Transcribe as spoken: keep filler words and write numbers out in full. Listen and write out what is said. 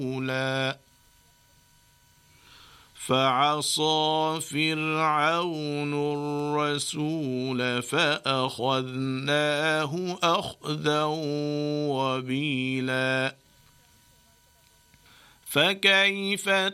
رسولا فعصى فرعون الرسول فأخذناه أخذا وبيلا فكيف